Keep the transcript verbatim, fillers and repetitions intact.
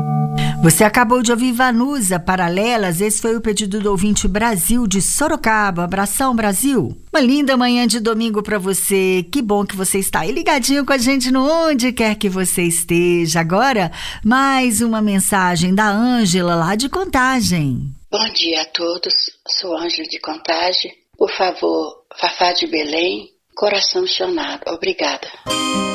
Você acabou de ouvir Vanusa, Paralelas. Esse foi o pedido do ouvinte Brasil de Sorocaba. Abração, Brasil. Uma linda manhã de domingo para você. Que bom que você está aí ligadinho com a gente no onde quer que você esteja. Agora, mais uma mensagem da Ângela lá de Contagem. Bom dia a todos. Sou Ângela de Contagem. Por favor, Fafá de Belém, Coração Chonado. Obrigada.